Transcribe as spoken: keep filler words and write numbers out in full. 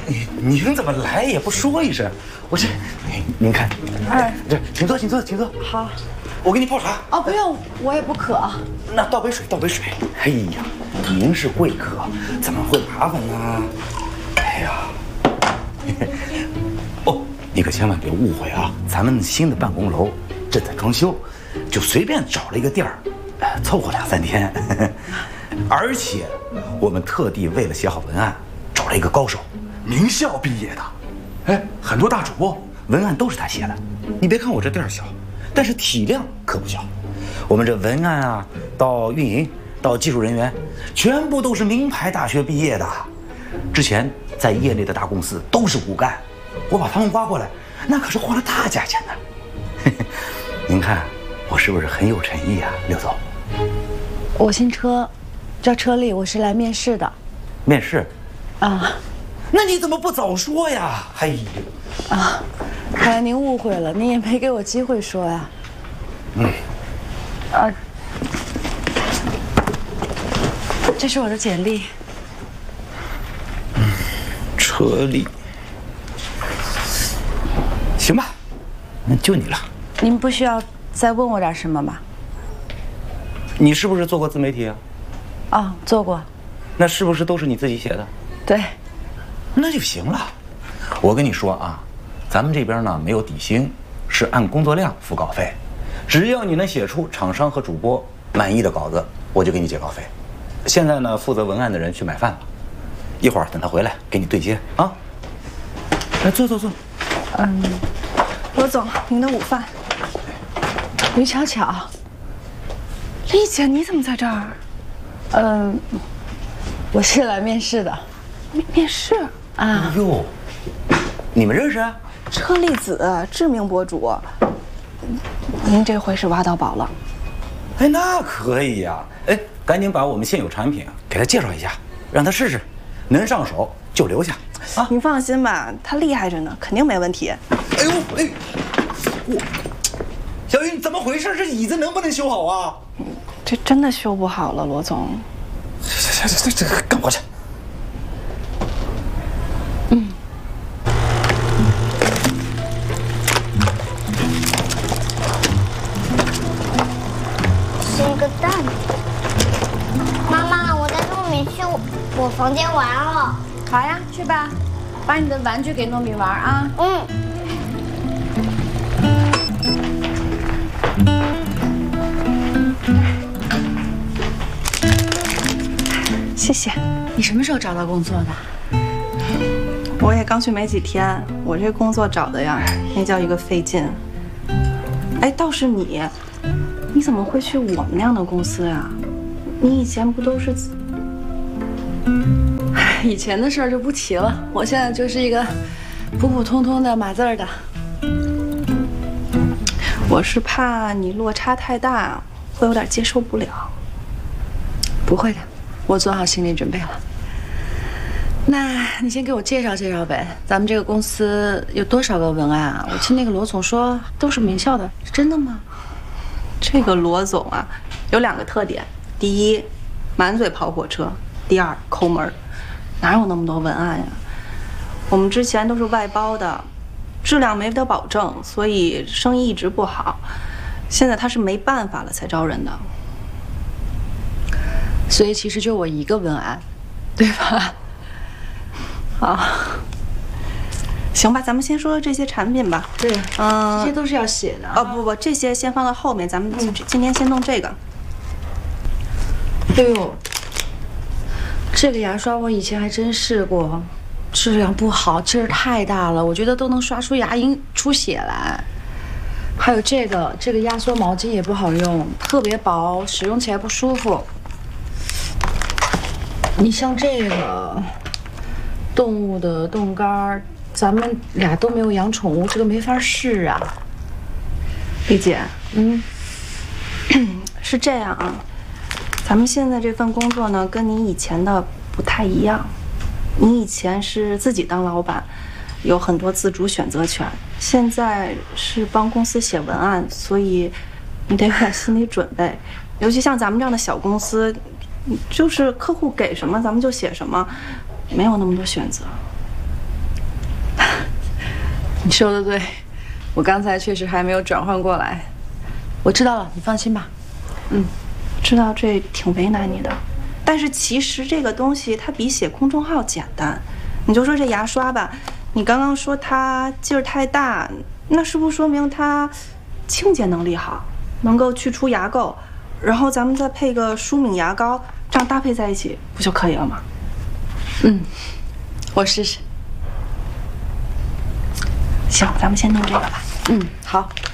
您怎么来也不说一声？我这，您看，哎，这，请坐，请坐，请坐。 好， 我给你泡茶。 哦，不用，我也不渴。 那倒杯水，倒杯水。哎呀，您是贵客，怎么会麻烦呢？哎呀，哦，你可千万别误会啊！咱们新的办公楼正在装修，就随便找了一个地儿，凑合两三天。而且，我们特地为了写好文案，找了一个高手， 名校毕业的，哎，很多大主播文案都是他写的。你别看我这店小，但是体量可不小。我们这文案啊，到运营，到技术人员，全部都是名牌大学毕业的。之前在业内的大公司都是骨干，我把他们挖过来，那可是花了大价钱的。您看我是不是很有诚意啊，刘总？ 我姓车，叫车丽，我是来面试的。 面试？ 啊。 那你怎么不早说呀？哎呦！ 啊，看来您误会了，您也没给我机会说呀。嗯。啊，这是我的简历。 嗯，车丽。行吧，那就你了。 您不需要再问我点什么吧？ 你是不是做过自媒体啊？ 啊，做过。 那是不是都是你自己写的？ 对。 那就行了。我跟你说啊，咱们这边呢没有底薪，是按工作量付稿费。只要你能写出厂商和主播满意的稿子，我就给你结稿费。现在呢，负责文案的人去买饭了，一会儿等他回来给你对接啊。来，坐坐坐。 嗯，罗总，您的午饭。于巧巧，丽姐，你怎么在这儿？嗯，我是来面试的。面面试啊？哟，你们认识啊？ 车丽子，知名博主。您这回是挖到宝了。 哎，那可以呀！哎，赶紧把我们现有产品给他介绍一下，让他试试，能上手就留下。 啊，您放心吧，他厉害着呢，肯定没问题。 哎呦，哎，我，小云，怎么回事？这椅子能不能修好啊？ 这真的修不好了，罗总。 行行行，这这赶过去。 嗯。 生个蛋。妈妈，我带糯米去我房间玩了。 好呀，去吧，把你的玩具给糯米玩啊。 嗯。 谢谢。 你什么时候找到工作的？ 我也刚去没几天，我这工作找的呀，那叫一个费劲。哎，倒是你，你怎么会去我们那样的公司呀？你以前不都是…… 以前的事儿就不提了，我现在就是一个普普通通的码字儿的。 我是怕你落差太大，会有点接受不了。 不会的，我做好心理准备了。那你先给我介绍介绍呗，咱们这个公司有多少个文案啊？我听那个罗总说都是名校的，是真的吗？ 这个罗总啊，有两个特点：第一，满嘴跑火车；第二，抠门儿。哪有那么多文案呀？我们之前都是外包的，质量没得保证，所以生意一直不好。现在他是没办法了才招人的。 所以其实就我一个文案，对吧？ 好，行吧，咱们先说说这些产品吧。 对， 嗯， 这些都是要写的。 哦不不，这些先放到后面，咱们今天先弄这个。 哎呦，这个牙刷我以前还真试过，质量不好，劲儿太大了，我觉得都能刷出牙龈出血来。还有这个，这个压缩毛巾也不好用，特别薄，使用起来不舒服。你像这个动物的冻干，咱们俩都没有养宠物，这个没法试啊。 丽姐， 嗯， 是这样啊，咱们现在这份工作呢，跟你以前的不太一样。你以前是自己当老板，有很多自主选择权，现在是帮公司写文案，所以你得有点心理准备。尤其像咱们这样的小公司，就是客户给什么咱们就写什么，没有那么多选择。 你说的对，我刚才确实还没有转换过来。我知道了，你放心吧。 嗯，知道这挺为难你的，但是其实这个东西它比写公众号简单。你就说这牙刷吧，你刚刚说它劲儿太大，那是不是说明它清洁能力好，能够去除牙垢？然后咱们再配个舒敏牙膏，这样搭配在一起不就可以了吗？ 嗯，我试试。 行，咱们先弄这个吧。 嗯，好。